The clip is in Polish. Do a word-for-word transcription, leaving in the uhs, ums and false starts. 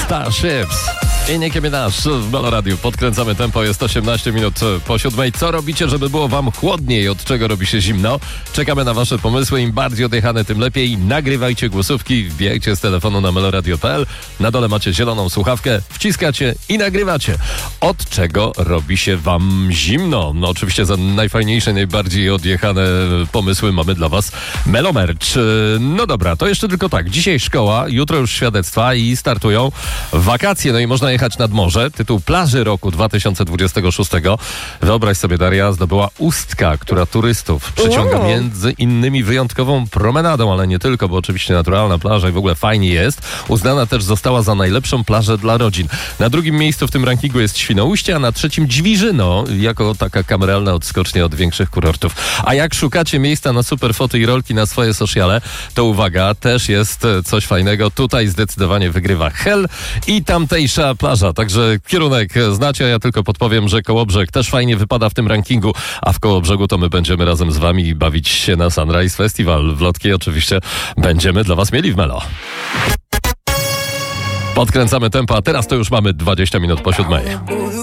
Starships i Nicki Minaj w Melo Radio. Podkręcamy tempo, jest osiemnaście minut po siódmej. Co robicie, żeby było wam chłodniej? Od czego robi się zimno? Czekamy na wasze pomysły. Im bardziej odjechane, tym lepiej. Nagrywajcie głosówki, wbijajcie z telefonu na meloradio kropka p l. Na dole macie zieloną słuchawkę, wciskacie i nagrywacie. Od czego robi się wam zimno? No oczywiście za najfajniejsze, najbardziej odjechane pomysły mamy dla was Melo Merch. No dobra, to jeszcze tylko tak. Dzisiaj szkoła, jutro już świadectwa i startują wakacje. No i można jechać nad morze. Tytuł Plaży roku dwa tysiące dwudziestego szóstego. Wyobraź sobie, Daria, zdobyła Ustka, która turystów przyciąga wow. między innymi wyjątkową promenadą, ale nie tylko, bo oczywiście naturalna plaża i w ogóle fajnie jest. Uznana też została za najlepszą plażę dla rodzin. Na drugim miejscu w tym rankingu jest Świnoujście, a na trzecim Dźwiżyno, jako taka kameralna odskocznia od większych kurortów. A jak szukacie miejsca na super foty i rolki na swoje sociale, to uwaga, też jest coś fajnego. Tutaj zdecydowanie wygrywa Hel i tamtejsza plaża. Także kierunek znacie, a ja tylko podpowiem, że Kołobrzeg też fajnie wypada w tym rankingu, a w Kołobrzegu to my będziemy razem z wami bawić się na Sunrise Festival. Wlotki oczywiście będziemy dla was mieli w Melo. Podkręcamy tempo, a teraz to już mamy dwadzieścia minut po siódmej.